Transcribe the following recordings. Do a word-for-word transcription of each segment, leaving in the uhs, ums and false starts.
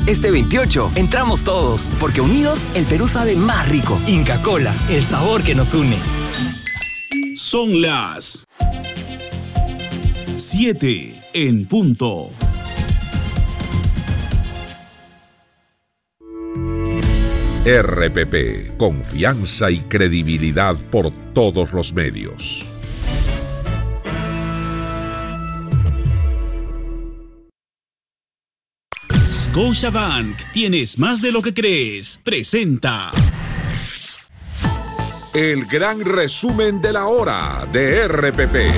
Este veintiocho entramos todos, porque unidos el Perú sabe más rico. Inca Kola, el sabor que nos une. Son las siete en punto. R P P, confianza y credibilidad por todos los medios. Scotiabank, tienes más de lo que crees. Presenta el gran resumen de la hora de R P P.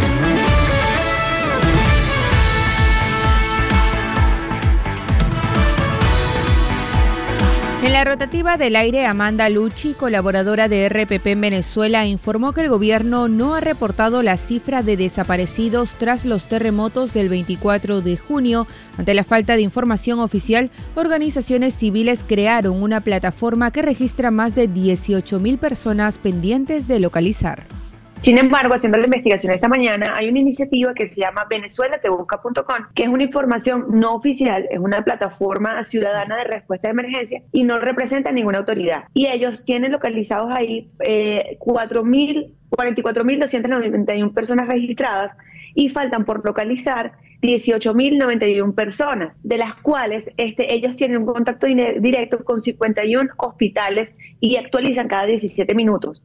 En la rotativa del aire, Amanda Lucci, colaboradora de R P P en Venezuela, informó que el gobierno no ha reportado la cifra de desaparecidos tras los terremotos del veinticuatro de junio. Ante la falta de información oficial, organizaciones civiles crearon una plataforma que registra más de dieciocho mil personas pendientes de localizar. Sin embargo, haciendo la investigación esta mañana, hay una iniciativa que se llama venezuela te busca punto com, que es una información no oficial, es una plataforma ciudadana de respuesta de emergencia y no representa a ninguna autoridad. Y ellos tienen localizados ahí eh, cuarenta y cuatro mil doscientas noventa y una personas registradas y faltan por localizar dieciocho mil noventa y una personas, de las cuales este, ellos tienen un contacto directo con cincuenta y uno hospitales y actualizan cada diecisiete minutos.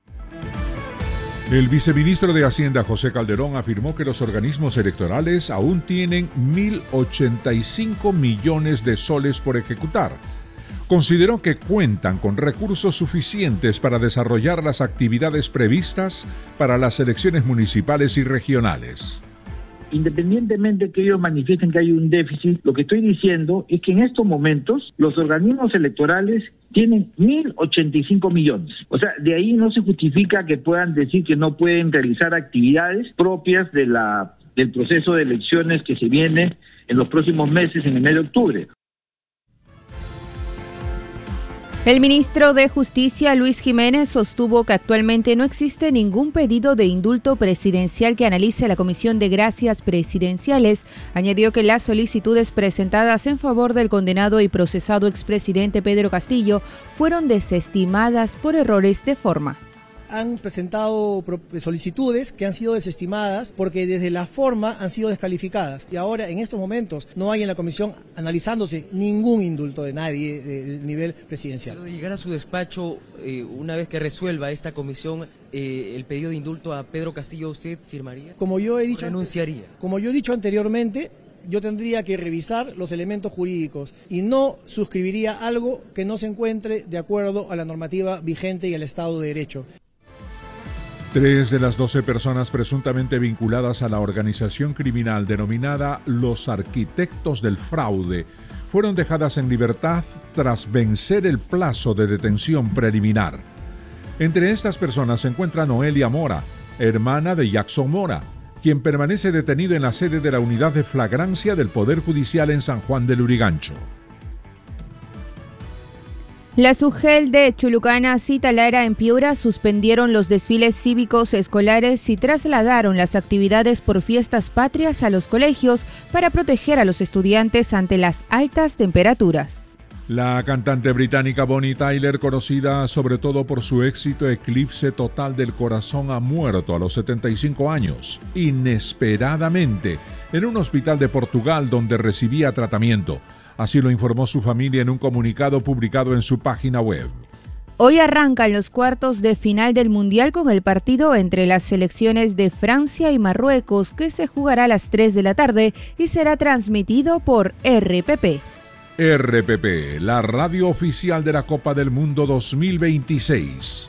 El viceministro de Hacienda, José Calderón, afirmó que los organismos electorales aún tienen mil ochenta y cinco millones de soles por ejecutar. Consideró que cuentan con recursos suficientes para desarrollar las actividades previstas para las elecciones municipales y regionales. Independientemente de que ellos manifiesten que hay un déficit, lo que estoy diciendo es que en estos momentos los organismos electorales tienen mil ochenta y cinco millones. O sea, de ahí no se justifica que puedan decir que no pueden realizar actividades propias de la del proceso de elecciones que se viene en los próximos meses, en el mes de octubre. El ministro de Justicia, Luis Jiménez, sostuvo que actualmente no existe ningún pedido de indulto presidencial que analice la Comisión de Gracias Presidenciales. Añadió que las solicitudes presentadas en favor del condenado y procesado expresidente Pedro Castillo fueron desestimadas por errores de forma. Han presentado solicitudes que han sido desestimadas porque desde la forma han sido descalificadas. Y ahora, en estos momentos, no hay en la comisión analizándose ningún indulto de nadie del nivel presidencial. Pero de llegar a su despacho, eh, una vez que resuelva esta comisión eh, el pedido de indulto a Pedro Castillo, ¿usted firmaría? Como yo he dicho, renunciaría. Como yo he dicho anteriormente, yo tendría que revisar los elementos jurídicos y no suscribiría algo que no se encuentre de acuerdo a la normativa vigente y al Estado de Derecho. Tres de las doce personas presuntamente vinculadas a la organización criminal denominada Los Arquitectos del Fraude fueron dejadas en libertad tras vencer el plazo de detención preliminar. Entre estas personas se encuentra Noelia Mora, hermana de Jackson Mora, quien permanece detenido en la sede de la Unidad de Flagrancia del Poder Judicial en San Juan del Lurigancho. La SUGEL de Chulucanas y Talara en Piura suspendieron los desfiles cívicos escolares y trasladaron las actividades por fiestas patrias a los colegios para proteger a los estudiantes ante las altas temperaturas. La cantante británica Bonnie Tyler, conocida sobre todo por su éxito Eclipse Total del Corazón, ha muerto a los setenta y cinco años, inesperadamente, en un hospital de Portugal donde recibía tratamiento. Así lo informó su familia en un comunicado publicado en su página web. Hoy arrancan los cuartos de final del Mundial con el partido entre las selecciones de Francia y Marruecos, que se jugará a las tres de la tarde y será transmitido por R P P. R P P, la radio oficial de la Copa del Mundo dos mil veintiséis.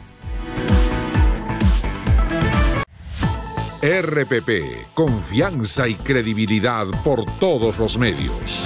R P P, confianza y credibilidad por todos los medios.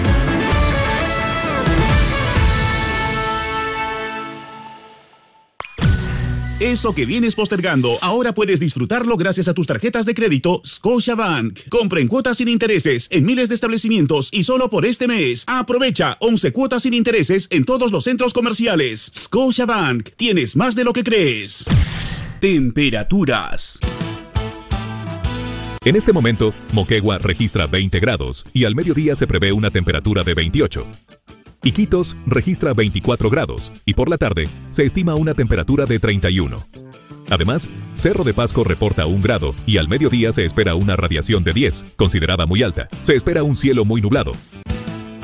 Eso que vienes postergando, ahora puedes disfrutarlo gracias a tus tarjetas de crédito Scotiabank. Compra en cuotas sin intereses en miles de establecimientos y solo por este mes. Aprovecha once cuotas sin intereses en todos los centros comerciales. Scotiabank, tienes más de lo que crees. Temperaturas. En este momento, Moquegua registra veinte grados y al mediodía se prevé una temperatura de veintiocho. Iquitos registra veinticuatro grados y por la tarde se estima una temperatura de treinta y uno. Además, Cerro de Pasco reporta un grado y al mediodía se espera una radiación de diez, considerada muy alta. Se espera un cielo muy nublado.